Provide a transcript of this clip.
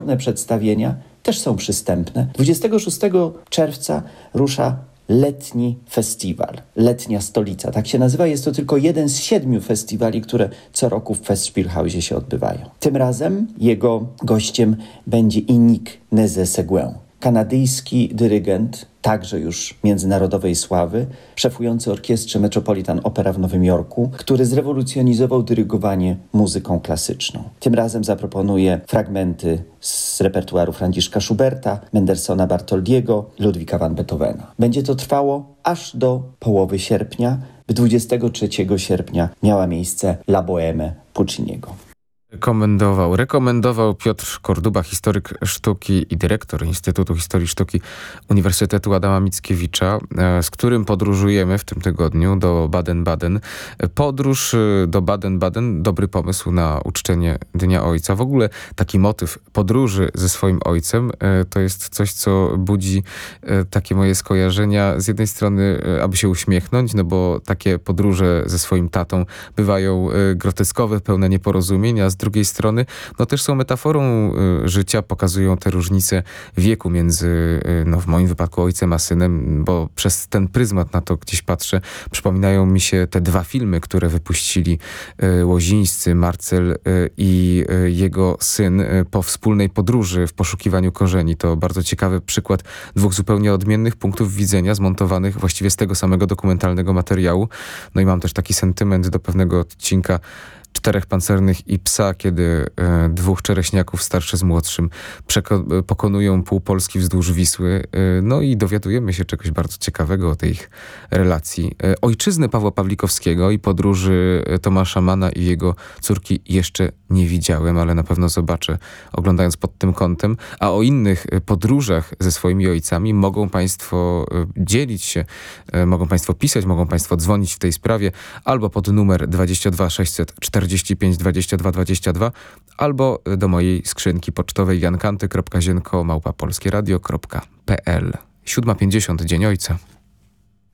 Przedstawienia też są przystępne. 26 czerwca rusza letni festiwal, letnia stolica. Tak się nazywa. Jest to tylko jeden z 7 festiwali, które co roku w Festspielhausie się odbywają. Tym razem jego gościem będzie Inigo Nézet-Séguin, kanadyjski dyrygent, także już międzynarodowej sławy, szefujący orkiestrze Metropolitan Opera w Nowym Jorku, który zrewolucjonizował dyrygowanie muzyką klasyczną. Tym razem zaproponuje fragmenty z repertuaru Franciszka Schuberta, Mendelssohna Bartoldiego, Ludwika van Beethovena. Będzie to trwało aż do połowy sierpnia. 23 sierpnia miała miejsce La Bohème Pucciniego. Rekomendował Piotr Korduba, historyk sztuki i dyrektor Instytutu Historii Sztuki Uniwersytetu Adama Mickiewicza, z którym podróżujemy w tym tygodniu do Baden-Baden. Podróż do Baden-Baden, dobry pomysł na uczczenie Dnia Ojca. W ogóle taki motyw podróży ze swoim ojcem to jest coś, co budzi takie moje skojarzenia. Z jednej strony, aby się uśmiechnąć, no bo takie podróże ze swoim tatą bywają groteskowe, pełne nieporozumień, a z drugiej strony no też są metaforą życia, pokazują te różnice wieku między, no w moim wypadku ojcem a synem, bo przez ten pryzmat na to gdzieś patrzę. Przypominają mi się te 2 filmy, które wypuścili Łozińscy, Marcel i jego syn po wspólnej podróży w poszukiwaniu korzeni. To bardzo ciekawy przykład 2 zupełnie odmiennych punktów widzenia, zmontowanych właściwie z tego samego dokumentalnego materiału. No i mam też taki sentyment do pewnego odcinka 4 pancernych i psa, kiedy 2 czereśniaków, starszy z młodszym, pokonują pół Polski wzdłuż Wisły. No i dowiadujemy się czegoś bardzo ciekawego o tej ich relacji. Ojczyzny Pawła Pawlikowskiego i podróży Tomasza Manna i jego córki jeszcze nie widziałem, ale na pewno zobaczę, oglądając pod tym kątem. A o innych podróżach ze swoimi ojcami mogą Państwo dzielić się, mogą Państwo pisać, mogą Państwo dzwonić w tej sprawie albo pod numer 22 645 22 22 albo do mojej skrzynki pocztowej jankanty.zienko@polskieradio.pl. 7:50, Dzień Ojca.